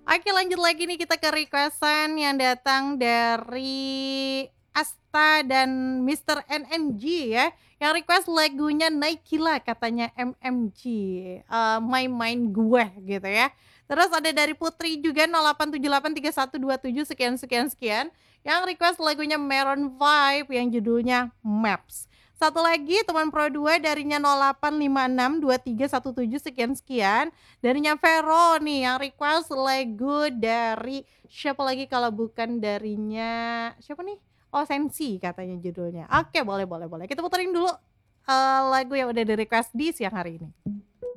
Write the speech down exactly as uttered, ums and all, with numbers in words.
Oke, lanjut lagi nih kita ke request-an yang datang dari Asta dan Mister N-N-G ya, yang request lagunya Naikila katanya M-M-G, eee, My Mind Gue gitu ya. Terus ada dari Putri juga nol delapan tujuh delapan tiga satu dua tujuh sekian sekian sekian, yang request lagunya Maroon five yang judulnya Maps. Satu lagi teman Pro dua darinya nol delapan lima enam dua tiga satu tujuh sekian sekian, darinya Vero nih yang request lagu dari siapa lagi kalau bukan darinya siapa nih? Oh, Sensi katanya judulnya. Oke, boleh boleh boleh. Kita puterin dulu, eee, lagu yang udah di-request di siang hari ini.